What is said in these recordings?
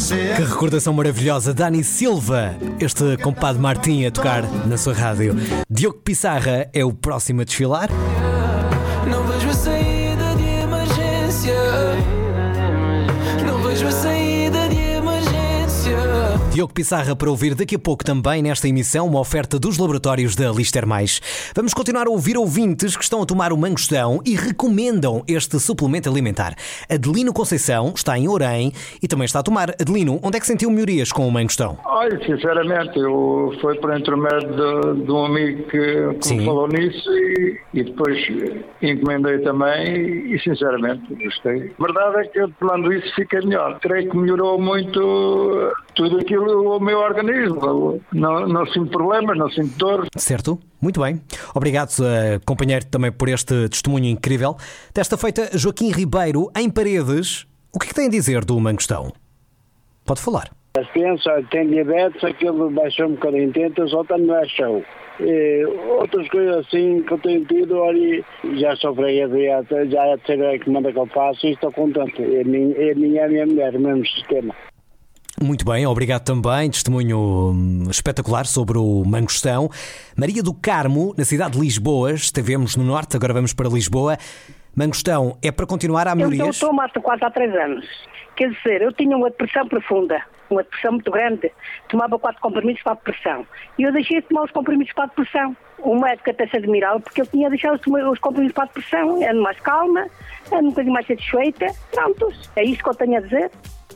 Que recordação maravilhosa, Dani Silva, este compadre Martim a tocar na sua rádio. Diogo Pissarra é o próximo a desfilar. Não vejo a saída de emergência. Não vejo a saída de emergência. Diogo Pissarra para ouvir daqui a pouco também nesta emissão, uma oferta dos laboratórios da Lister Mais. Vamos continuar a ouvir ouvintes que estão a tomar o mangostão e recomendam este suplemento alimentar. Adelino Conceição está em Orém e também está a tomar. Adelino, onde é que sentiu melhorias com o mangostão? Olha, sinceramente, foi por intermédio de um amigo que me falou nisso e depois encomendei também e sinceramente gostei. A verdade é que eu tomando isso fiquei melhor. Creio que melhorou muito tudo aquilo, o meu organismo. Não sinto problemas, não sinto dor. Certo, muito bem. Obrigado, companheiro, também por este testemunho incrível. Desta feita, Joaquim Ribeiro, em Paredes. O que é que tem a dizer do mangostão? Pode falar. As crianças têm diabetes, aquilo baixou um bocadinho, tenta, só está no show. Outras coisas assim que eu tenho tido, olha, já sofrei já é a terceira encomenda que eu faço e estou contente. É minha e a minha mulher, o mesmo sistema. Muito bem, obrigado também. Testemunho espetacular sobre o mangostão. Maria do Carmo, na cidade de Lisboa. Estivemos no norte, agora vamos para Lisboa. Mangostão é para continuar a melhorias? Eu tomo quase há 3 anos. Quer dizer, eu tinha uma depressão profunda, uma depressão muito grande. Tomava 4 comprimidos para a depressão. E eu deixei de tomar os comprimidos para a depressão. O médico até se admirava porque eu tinha deixado os comprimidos para a depressão. Ando mais calma, ando um bocadinho mais satisfeita. Prontos, é isso que eu tenho a dizer.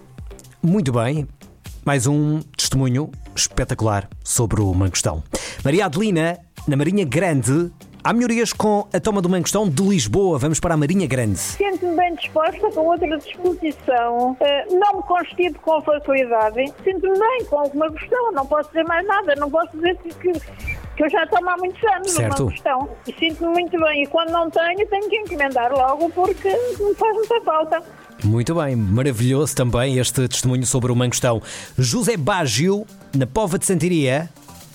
Muito bem, mais um testemunho espetacular sobre o mangostão. Maria Adelina, na Marinha Grande, há melhorias com a toma do mangostão de Lisboa. Vamos para a Marinha Grande. Sinto-me bem disposta, com outra disposição, não me constipo com facilidade, sinto-me bem com o mangostão, não posso dizer mais nada, não posso dizer que eu já tomo há muitos anos no mangostão e sinto-me muito bem, e quando não tenho que encomendar logo porque me faz muita falta. Muito bem, maravilhoso também este testemunho sobre o mangostão. José Bágio, na Póvoa de Santiria.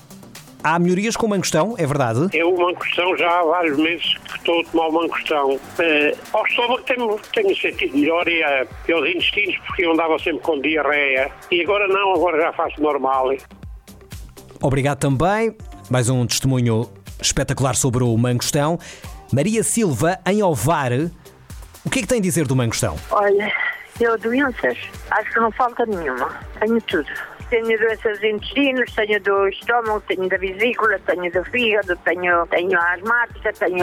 Há melhorias com o mangostão, é verdade? Eu, o mangostão, já há vários meses que estou a tomar o mangostão. Ao estômago tenho sentido melhor e aos intestinos, porque eu andava sempre com diarreia. E agora não, agora já faço normal. Obrigado também. Mais um testemunho espetacular sobre o mangostão. Maria Silva, em Ovar. O que é que tem a dizer do mangostão? Olha, eu doenças, acho que não falta nenhuma. Tenho tudo. Tenho doenças intestinos, tenho do estômago, tenho da vesícula, tenho do fígado, tenho asmática, tenho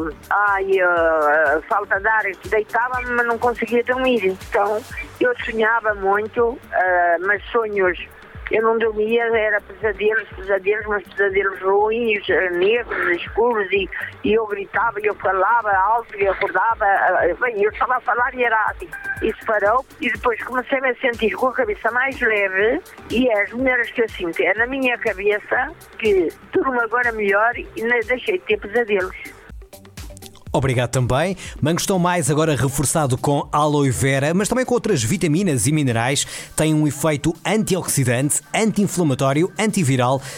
falta de ar. Deitava-me, mas não conseguia dormir. Então, eu sonhava muito, mas sonhos... Eu não dormia, era pesadelos, mas pesadelos ruins, negros, escuros, e eu gritava, eu falava alto, e acordava, bem, eu estava a falar e era assim. Isso parou, e depois comecei a sentir com a cabeça mais leve, e as mulheres que eu sinto é na minha cabeça, que durmo agora melhor e deixei de ter pesadelos. Obrigado também. Mangostão mais agora reforçado com aloe vera, mas também com outras vitaminas e minerais. Tem um efeito antioxidante, anti-inflamatório, antiviral.